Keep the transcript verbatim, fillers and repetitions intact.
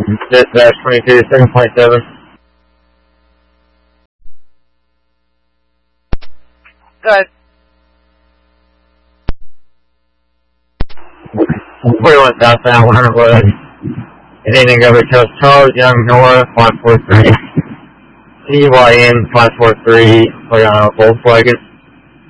Dispatch twenty-two, seven point seven. Good. forty-one southbound, one hundred west. Indian Government Coast Charles, Young North, five four three. C Y N five four three, Volkswagen.